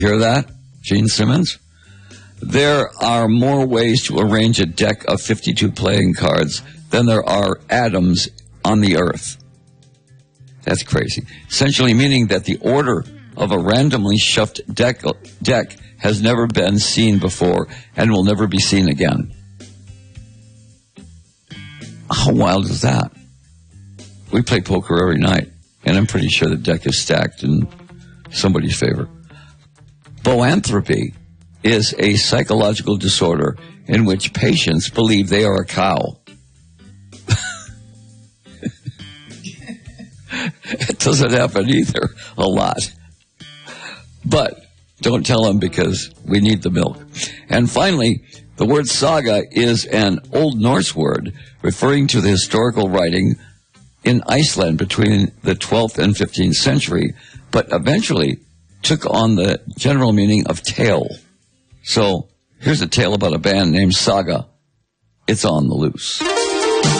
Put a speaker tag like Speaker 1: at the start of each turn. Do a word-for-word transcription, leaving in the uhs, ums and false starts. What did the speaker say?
Speaker 1: Hear that, Gene Simmons? There are more ways to arrange a deck of fifty-two playing cards than there are atoms on the earth. That's crazy. Essentially meaning that the order of a randomly shuffled deck, deck has never been seen before and will never be seen again. How wild is that? We play poker every night, and I'm pretty sure the deck is stacked in somebody's favor. Boanthropy is a psychological disorder in which patients believe they are a cow. It doesn't happen either, a lot. But don't tell them because we need the milk. And finally, the word saga is an Old Norse word referring to the historical writing in Iceland between the twelfth and fifteenth century, but eventually took on the general meaning of tale. So here's a tale about a band named Saga. It's on the loose.